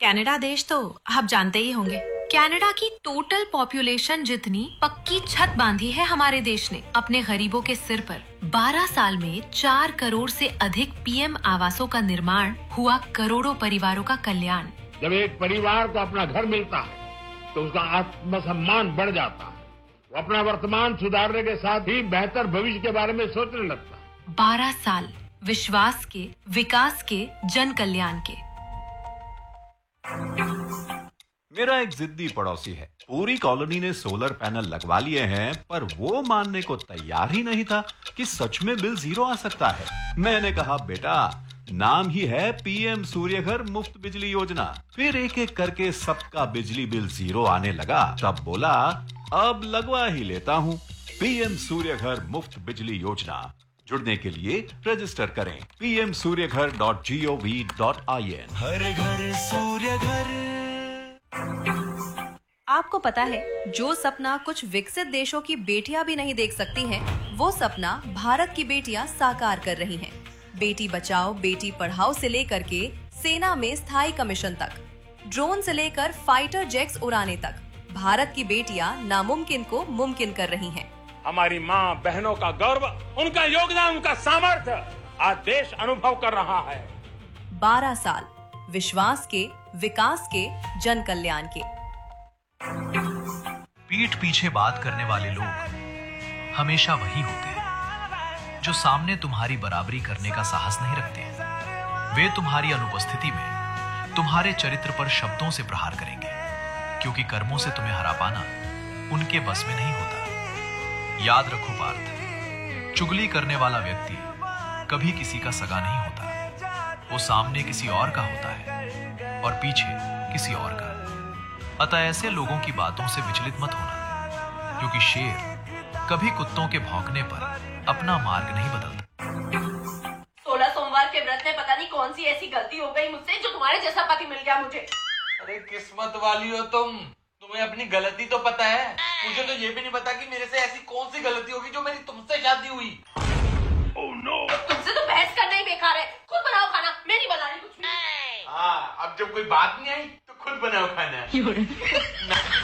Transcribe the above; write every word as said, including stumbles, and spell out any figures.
Canada देश तो आप जानते ही होंगे। कनाडा की टोटल पॉपुलेशन जितनी पक्की छत बांधी है हमारे देश ने अपने गरीबों के सिर पर। बारह साल में चार करोड़ से अधिक पीएम आवासों का निर्माण हुआ, करोड़ों परिवारों का कल्याण। जब एक परिवार को अपना घर मिलता है तो उसका आत्मसम्मान बढ़ जाता है। वो अपना वर्तमान सुधारने के साथ ही बेहतर भविष्य के बारे में सोचने लगता है। बारह साल विश्वास के, विकास के, जन कल्याण के। मेरा एक जिद्दी पड़ोसी है। पूरी कॉलोनी ने सोलर पैनल लगवा लिए हैं, पर वो मानने को तैयार ही नहीं था कि सच में बिल जीरो आ सकता है। मैंने कहा, बेटा नाम ही है पीएम सूर्यघर मुफ्त बिजली योजना। फिर एक एक करके सबका बिजली बिल जीरो आने लगा। तब बोला, अब लगवा ही लेता हूँ पीएम सूर्यघर मुफ्त बिजली योजना। जुड़ने के लिए रजिस्टर करें P M Surya Ghar dot G O V dot I N. हर घर सूर्य घर। आपको पता है, जो सपना कुछ विकसित देशों की बेटियां भी नहीं देख सकती हैं, वो सपना भारत की बेटियां साकार कर रही हैं। बेटी बचाओ बेटी पढ़ाओ से लेकर के सेना में स्थायी कमीशन तक, ड्रोन से लेकर फाइटर जेट्स उड़ाने तक, भारत की बेटियां नामुमकिन को मुमकिन कर रही हैं। हमारी माँ बहनों का गौरव, उनका योगदान, उनका सामर्थ्य आज देश अनुभव कर रहा है। बारह साल विश्वास के, विकास के, जन कल्याण के। पीठ पीछे बात करने वाले लोग हमेशा वही होते हैं जो सामने तुम्हारी बराबरी करने का साहस नहीं रखते। वे तुम्हारी अनुपस्थिति में तुम्हारे चरित्र पर शब्दों से प्रहार करेंगे, क्योंकि कर्मों से तुम्हें हरा पाना उनके बस में नहीं होता। याद रखो पार्थ, चुगली करने वाला व्यक्ति कभी किसी का सगा नहीं होता। वो सामने किसी और का होता है और पीछे किसी और का। अतः ऐसे लोगों की बातों से विचलित मत होना, क्योंकि शेर कभी कुत्तों के भौंकने पर अपना मार्ग नहीं बदलता। सोलह सोमवार के व्रत में पता नहीं कौन सी ऐसी गलती हो गई मुझसे जो तुम्हारे जैसा पति मिल गया मुझे। अरे किस्मत वाली हो तुम, तुम्हें अपनी गलती तो पता है। मुझे तो ये भी नहीं पता कि मेरे से ऐसी कौन सी गलती होगी जो मेरी तुमसे शादी हुई। oh, no. तुमसे तो बहस करना ही बेकार है। खुद बनाओ खाना, मैं नहीं बना रही कुछ भी। हाँ, अब जब कोई बात नहीं आई तो खुद बनाओ खाना।